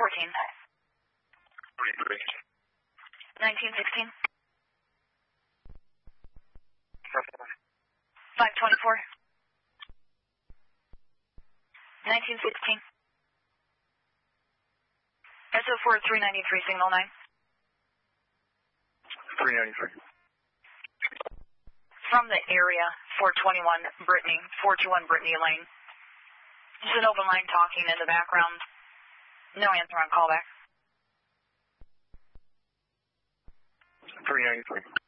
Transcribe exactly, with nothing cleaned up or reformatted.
fourteen. forty-three. nineteen sixteen. five twenty-four. nineteen sixteen. S O four three ninety-three, signal nine. three ninety-three. From the area, four twenty-one Brittany, four two one Brittany Lane. Just an open line talking in the background. No answer on callback. three ninety-three.